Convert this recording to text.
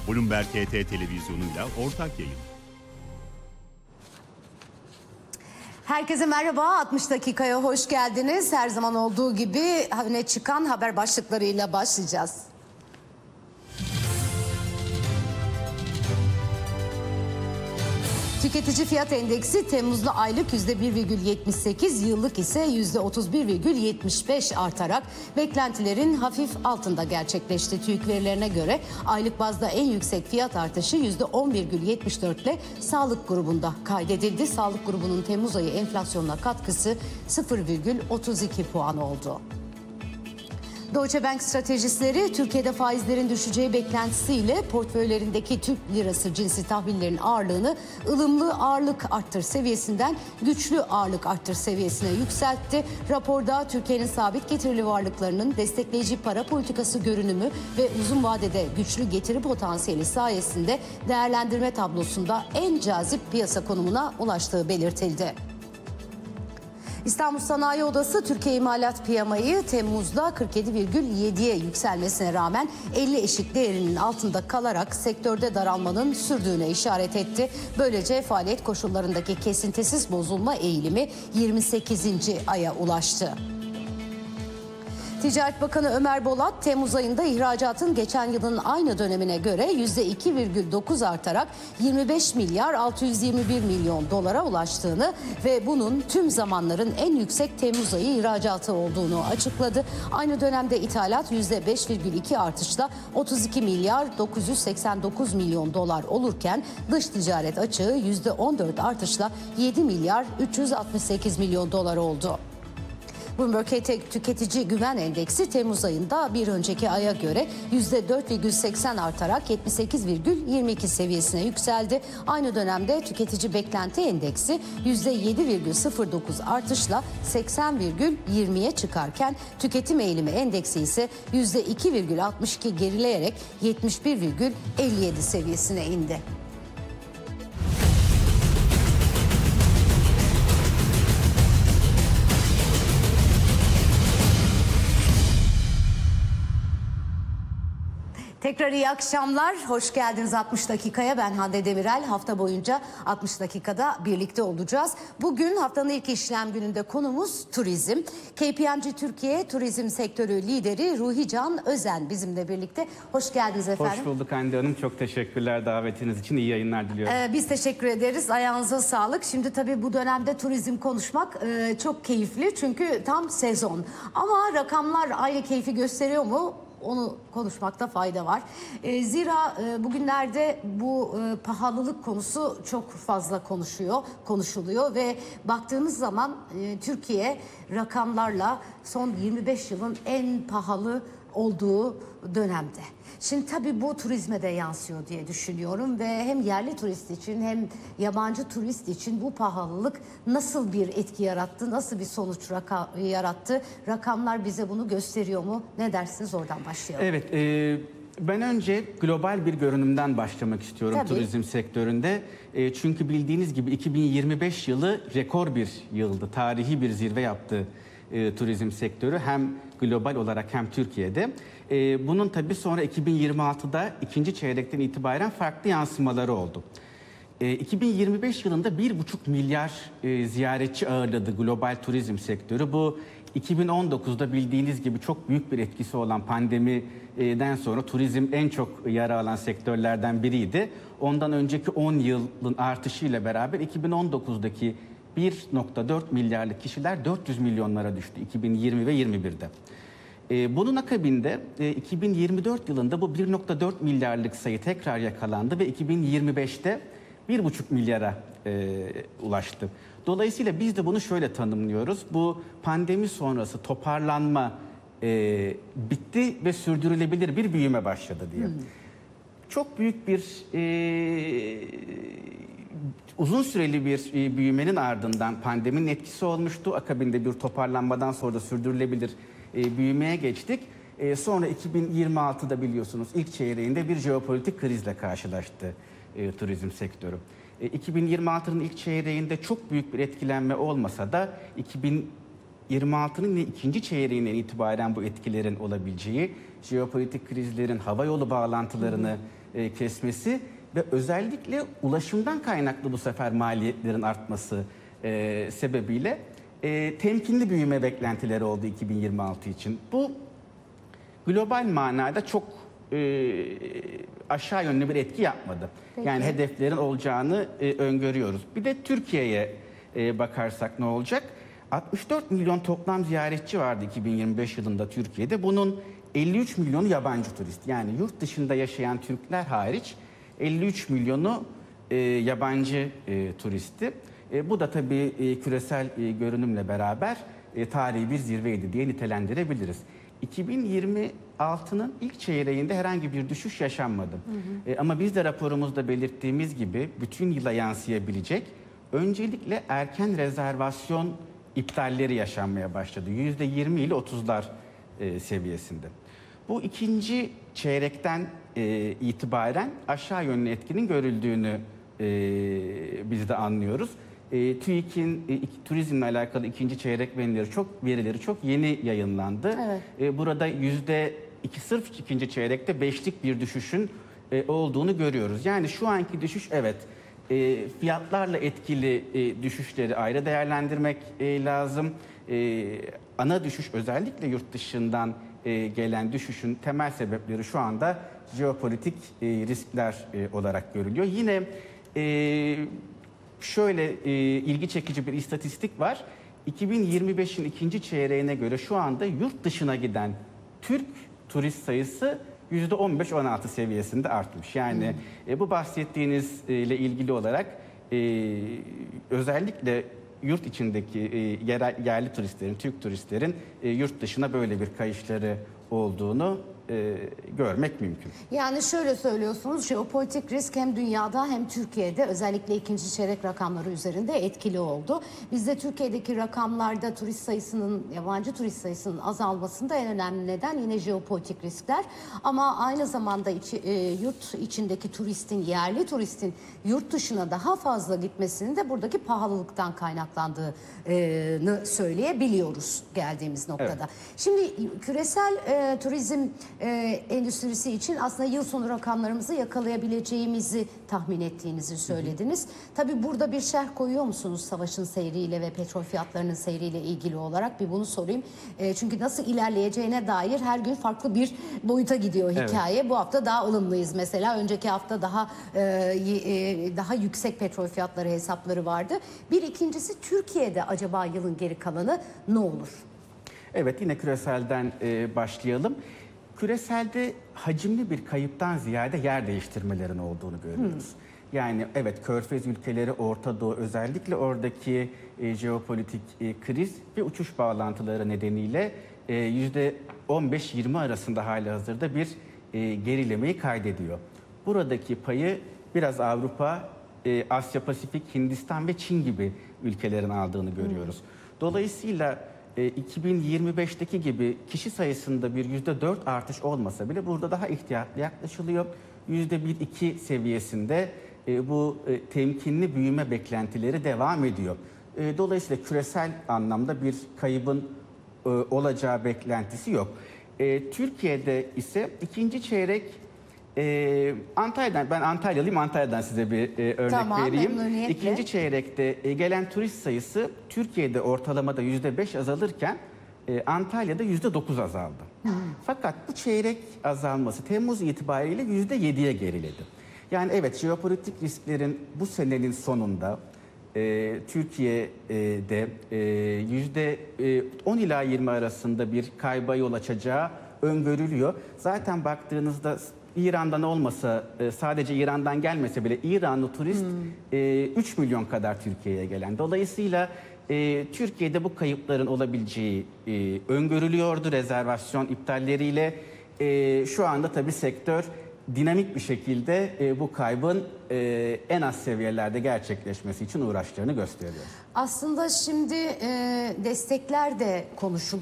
Bloomberg HT televizyonuyla ortak yayın. Herkese merhaba, 60 dakikaya hoş geldiniz. Her zaman olduğu gibi öne çıkan haber başlıklarıyla başlayacağız. Tüketici fiyat endeksi Temmuz'da aylık %1,78, yıllık ise %31,75 artarak beklentilerin hafif altında gerçekleşti. TÜİK verilerine göre aylık bazda en yüksek fiyat artışı %11,74 ile sağlık grubunda kaydedildi. Sağlık grubunun Temmuz ayı enflasyonuna katkısı 0,32 puan oldu. Deutsche Bank stratejistleri Türkiye'de faizlerin düşeceği beklentisiyle portföylerindeki Türk lirası cinsi tahvillerin ağırlığını ılımlı ağırlık arttır seviyesinden güçlü ağırlık arttır seviyesine yükseltti. Raporda Türkiye'nin sabit getirili varlıklarının destekleyici para politikası görünümü ve uzun vadede güçlü getiri potansiyeli sayesinde değerlendirme tablosunda en cazip piyasa konumuna ulaştığı belirtildi. İstanbul Sanayi Odası Türkiye İmalat Piyamayı Temmuz'da 47,7'ye yükselmesine rağmen 50 eşik değerinin altında kalarak sektörde daralmanın sürdüğüne işaret etti. Böylece faaliyet koşullarındaki kesintisiz bozulma eğilimi 28. aya ulaştı. Ticaret Bakanı Ömer Bolat, Temmuz ayında ihracatın geçen yılın aynı dönemine göre %2,9 artarak 25 milyar 621 milyon dolara ulaştığını ve bunun tüm zamanların en yüksek Temmuz ayı ihracatı olduğunu açıkladı. Aynı dönemde ithalat %5,2 artışla 32 milyar 989 milyon dolar olurken dış ticaret açığı %14 artışla 7 milyar 368 milyon dolar oldu. Bloomberg Tüketici Güven Endeksi Temmuz ayında bir önceki aya göre %4,80 artarak 78,22 seviyesine yükseldi. Aynı dönemde Tüketici Beklenti Endeksi %7,09 artışla 80,20'ye çıkarken Tüketim Eğilimi Endeksi ise %2,62 gerileyerek 71,57 seviyesine indi. Tekrar iyi akşamlar. Hoş geldiniz 60 dakikaya. Ben Hande Demirel. Hafta boyunca 60 dakikada birlikte olacağız. Bugün haftanın ilk işlem gününde konumuz turizm. KPMG Türkiye Turizm Sektörü Lideri Ruhican Özen bizimle birlikte. Hoş geldiniz efendim. Hoş bulduk Hande Hanım. Çok teşekkürler davetiniz için. İyi yayınlar diliyorum. Biz teşekkür ederiz. Ayağınıza sağlık. Şimdi tabii bu dönemde turizm konuşmak çok keyifli. Çünkü tam sezon. Ama rakamlar aynı keyfi gösteriyor mu? Onu konuşmakta fayda var. Zira bugünlerde bu pahalılık konusu çok fazla konuşuluyor ve baktığınız zaman Türkiye rakamlarla son 25 yılın en pahalı olduğu dönemde. Şimdi tabii bu turizme de yansıyor diye düşünüyorum ve hem yerli turist için hem yabancı turist için bu pahalılık nasıl bir etki yarattı, nasıl bir sonuç yarattı? Rakamlar bize bunu gösteriyor mu? Ne dersiniz? Oradan başlayalım. Evet, ben önce global bir görünümden başlamak istiyorum turizm sektöründe. Çünkü bildiğiniz gibi 2025 yılı rekor bir yıldı, tarihi bir zirve yaptı turizm sektörü hem global olarak hem Türkiye'de. Bunun tabii sonra 2026'da ikinci çeyrekten itibaren farklı yansımaları oldu. 2025 yılında 1,5 milyar ziyaretçi ağırladı global turizm sektörü. Bu 2019'da bildiğiniz gibi çok büyük bir etkisi olan pandemiden sonra turizm en çok yara alan sektörlerden biriydi. Ondan önceki 10 yılın artışıyla beraber 2019'daki 1,4 milyarlık kişiler 400 milyonlara düştü 2020 ve 2021'de. Bunun akabinde 2024 yılında bu 1,4 milyarlık sayı tekrar yakalandı ve 2025'te 1,5 milyara ulaştı. Dolayısıyla biz de bunu şöyle tanımlıyoruz. Bu pandemi sonrası toparlanma bitti ve sürdürülebilir bir büyüme başladı diye. Çok büyük bir uzun süreli bir büyümenin ardından pandeminin etkisi olmuştu. Akabinde bir toparlanmadan sonra da sürdürülebilir büyümeye geçtik. Sonra 2026'da biliyorsunuz ilk çeyreğinde bir jeopolitik krizle karşılaştı turizm sektörü. 2026'nın ilk çeyreğinde çok büyük bir etkilenme olmasa da 2026'nın ikinci çeyreğinden itibaren bu etkilerin olabileceği, jeopolitik krizlerin havayolu bağlantılarını kesmesi ve özellikle ulaşımdan kaynaklı bu sefer maliyetlerin artması sebebiyle temkinli büyüme beklentileri oldu 2026 için. Bu global manada çok aşağı yönlü bir etki yapmadı. Peki. Yani hedeflerin olacağını öngörüyoruz. Bir de Türkiye'ye bakarsak ne olacak? 64 milyon toplam ziyaretçi vardı 2025 yılında Türkiye'de. Bunun 53 milyonu yabancı turist. Yani yurt dışında yaşayan Türkler hariç 53 milyonu yabancı turisti. Bu da tabii küresel görünümle beraber tarihi bir zirveydi diye nitelendirebiliriz. 2026'nın ilk çeyreğinde herhangi bir düşüş yaşanmadı. Ama biz de raporumuzda belirttiğimiz gibi bütün yıla yansıyabilecek öncelikle erken rezervasyon iptalleri yaşanmaya başladı. %20 ile 30'lar seviyesinde. Bu ikinci çeyrekten itibaren aşağı yönlü etkinin görüldüğünü biz de anlıyoruz. TÜİK'in turizmle alakalı ikinci çeyrek verileri çok yeni yayınlandı. Evet. Burada sırf ikinci çeyrekte 5'lik bir düşüşün olduğunu görüyoruz. Yani şu anki düşüş evet fiyatlarla etkili düşüşleri ayrı değerlendirmek lazım. Ana düşüş özellikle yurt dışından gelen düşüşün temel sebepleri şu anda jeopolitik riskler olarak görülüyor. Yine şöyle ilgi çekici bir istatistik var. 2025'in ikinci çeyreğine göre şu anda yurt dışına giden Türk turist sayısı %15-16 seviyesinde artmış. Yani bu bahsettiğinizle ilgili olarak özellikle yurt içindeki yerli turistlerin, Türk turistlerin yurt dışına böyle bir kayışları olduğunu görmek mümkün. Yani şöyle söylüyorsunuz, jeopolitik risk hem dünyada hem Türkiye'de özellikle ikinci çeyrek rakamları üzerinde etkili oldu. Bizde Türkiye'deki rakamlarda yabancı turist sayısının azalmasında en önemli neden yine jeopolitik riskler. Ama aynı zamanda yurt içindeki yerli turistin yurt dışına daha fazla gitmesinin de buradaki pahalılıktan kaynaklandığını söyleyebiliyoruz geldiğimiz noktada. Evet. Şimdi küresel turizm endüstrisi için aslında yıl sonu rakamlarımızı yakalayabileceğimizi tahmin ettiğinizi söylediniz. Tabii burada bir şerh koyuyor musunuz savaşın seyriyle ve petrol fiyatlarının seyriyle ilgili olarak? Bir bunu sorayım. Çünkü nasıl ilerleyeceğine dair her gün farklı bir boyuta gidiyor hikaye. Evet. Bu hafta daha ılımlıyız mesela. Önceki hafta daha yüksek petrol fiyatları hesapları vardı. İkincisi Türkiye'de acaba yılın geri kalanı ne olur? Evet, yine küreselden başlayalım. Küreselde hacimli bir kayıptan ziyade yer değiştirmelerin olduğunu görüyoruz. Yani evet, Körfez ülkeleri, Orta Doğu, özellikle oradaki jeopolitik kriz ve uçuş bağlantıları nedeniyle %15-20 arasında halihazırda bir gerilemeyi kaydediyor. Buradaki payı biraz Avrupa, Asya Pasifik, Hindistan ve Çin gibi ülkelerin aldığını görüyoruz. Dolayısıyla 2025'teki gibi kişi sayısında bir %4 artış olmasa bile burada daha ihtiyatlı yaklaşılıyor. %1-2 seviyesinde bu temkinli büyüme beklentileri devam ediyor. Dolayısıyla küresel anlamda bir kaybın olacağı beklentisi yok. Türkiye'de ise ikinci çeyrek ben Antalyalıyım, Antalya'dan size bir örnek vereyim. İkinci çeyrekte gelen turist sayısı Türkiye'de ortalamada %5 azalırken Antalya'da %9 azaldı. Fakat bu çeyrek azalması Temmuz itibariyle %7'ye geriledi. Yani evet, jeopolitik risklerin bu senenin sonunda Türkiye'de %10 ila 20 arasında bir kayba yol açacağı öngörülüyor. Zaten baktığınızda İran'dan olmasa, sadece İran'dan gelmese bile İranlı turist 3 milyon kadar Türkiye'ye gelen. Dolayısıyla Türkiye'de bu kayıpların olabileceği öngörülüyordu rezervasyon iptalleriyle. Şu anda tabii sektör dinamik bir şekilde bu kaybın en az seviyelerde gerçekleşmesi için uğraşlarını gösteriyor. Aslında şimdi destekler de konuşuluyor.